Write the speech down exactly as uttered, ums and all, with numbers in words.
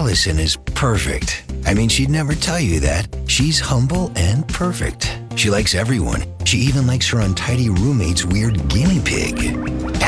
Allison is perfect. I mean, she'd never tell you that. She's humble and perfect. She likes everyone. She even likes her untidy roommate's weird guinea pig.